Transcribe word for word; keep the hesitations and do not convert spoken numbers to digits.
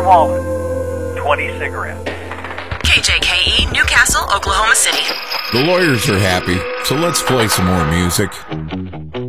Walden, twenty cigarettes. K J K E, Newcastle, Oklahoma City. The lawyers are happy, so let's play some more music.